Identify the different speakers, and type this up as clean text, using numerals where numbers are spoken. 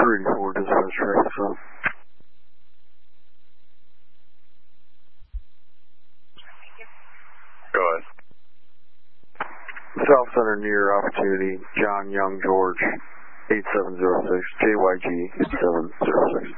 Speaker 1: 384 dispatch traffic stop.
Speaker 2: Go ahead.
Speaker 1: South Center near Opportunity, John Young George, 8706, JYG 8706.